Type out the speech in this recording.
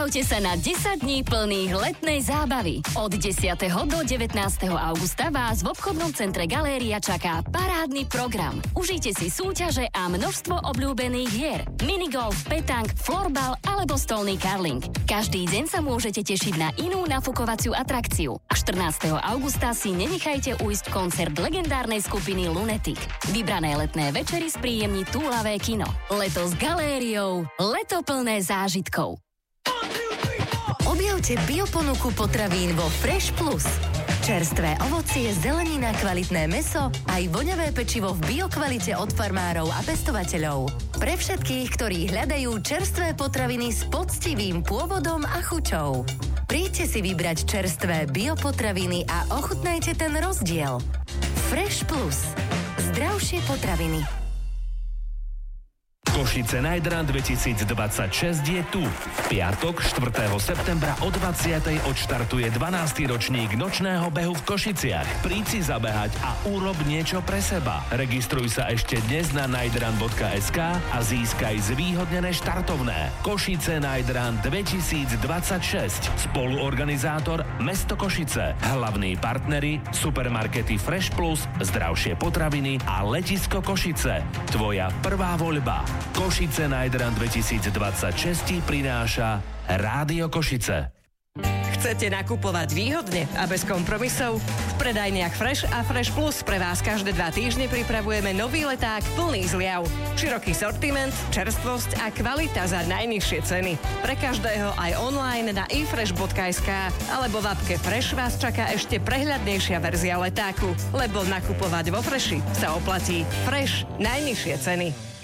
Vybavte sa na 10 dní plných letnej zábavy. Od 10. do 19. augusta vás v obchodnom centre Galéria čaká parádny program. Užite si súťaže a množstvo obľúbených hier. Minigolf, petang, florbal alebo stolný karling. Každý deň sa môžete tešiť na inú nafukovaciu atrakciu. A 14. augusta si nenechajte ujsť koncert legendárnej skupiny Lunatic. Vybrané letné večery spríjemní túlavé kino. Leto s Galériou. Leto plné zážitkov. Objavte bioponuku potravín vo Fresh Plus. Čerstvé ovocie, zelenina, kvalitné mäso, aj voňavé pečivo v biokvalite od farmárov a pestovateľov. Pre všetkých, ktorí hľadajú čerstvé potraviny s poctivým pôvodom a chuťou. Príďte si vybrať čerstvé biopotraviny a ochutnajte ten rozdiel. Fresh Plus. Zdravšie potraviny. Košice Night Run 2026 je tu. V piatok 4. septembra o 20. odštartuje 12. ročník nočného behu v Košiciach. Príď si zabehať a urob niečo pre seba. Registruj sa ešte dnes na nightrun.sk a získaj zvýhodnené štartovné. Košice Night Run 2026. Spoluorganizátor Mesto Košice. Hlavní partneri supermarkety Fresh Plus, zdravšie potraviny a letisko Košice. Tvoja prvá voľba. Košice Night Run 2026 prináša Rádio Košice. Chcete nakupovať výhodne a bez kompromisov? V predajniach Fresh a Fresh Plus pre vás každé 2 týždne pripravujeme nový leták plný zliav. Široký sortiment, čerstvosť a kvalita za najnižšie ceny. Pre každého aj online na ifresh.sk alebo v appke Fresh vás čaká ešte prehľadnejšia verzia letáku, lebo nakupovať vo Freshi sa oplatí. Fresh, najnižšie ceny.